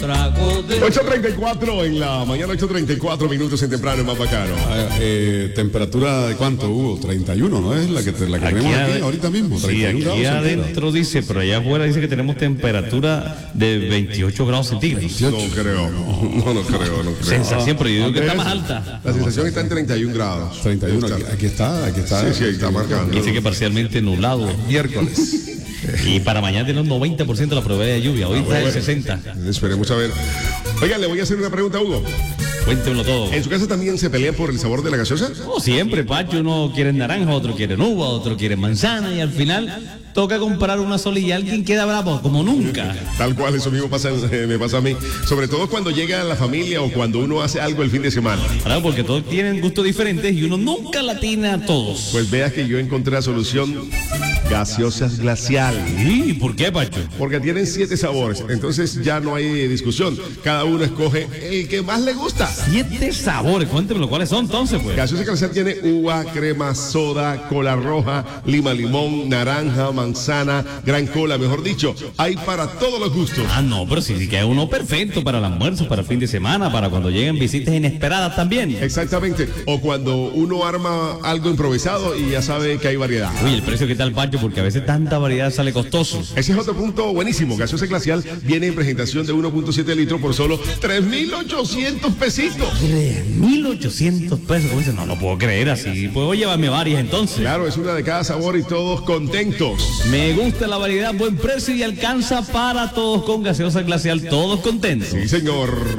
8:34 en la mañana, 8:34 minutos en temprano, más bacano. ¿Temperatura de cuánto, Hugo? 31, ¿no es la que tenemos aquí ahorita mismo? 31 sí, aquí adentro dice, pero allá afuera dice que tenemos temperatura de 28 grados centígrados. No creo. Sensación, pero yo digo que está más alta. La sensación está en 31 grados. 31, aquí está. Sí, está marcando. Dice que parcialmente nublado. Miércoles. Y para mañana tiene un 90% de la probabilidad de lluvia. Hoy está el 60. Esperemos a ver. Oigan, le voy a hacer una pregunta a Hugo. Cuéntemelo todo. ¿En su casa también se pelean por el sabor de la gaseosa? Oh, siempre, Pacho. Uno quiere naranja, otro quiere uva, otro quiere manzana. Y al final toca comprar una sola y alguien queda bravo, como nunca. Tal cual, eso mismo me pasa a mí. Sobre todo cuando llega la familia o cuando uno hace algo el fin de semana. Claro, porque todos tienen gustos diferentes y uno nunca latina a todos. Pues veas que yo encontré la solución. Gaseosas Glacial. ¿Y por qué, Pacho? Porque tienen 7 sabores, entonces ya no hay discusión. Cada uno escoge el que más le gusta. 7 sabores, cuéntemelo, ¿cuáles son entonces, pues? Gaseosa Glacial tiene uva, crema, soda, cola roja, lima limón, naranja, manzana, gran cola, mejor dicho. Hay para todos los gustos. Ah, no, pero sí que es uno perfecto para el almuerzo, para el fin de semana, para cuando lleguen visitas inesperadas también. Exactamente, o cuando uno arma algo improvisado y ya sabe que hay variedad. Uy, ¿el precio qué tal, Pacho? Porque a veces tanta variedad sale costoso. Ese es otro punto buenísimo. Gaseosa Glacial viene en presentación de 1.7 litros por solo 3.800 pesitos. 3.800 pesos. ¿Cómo dice? No lo puedo creer así. Puedo llevarme varias entonces. Claro, es una de cada sabor y todos contentos. Me gusta la variedad, buen precio y alcanza para todos con Gaseosa Glacial, todos contentos. Sí, señor.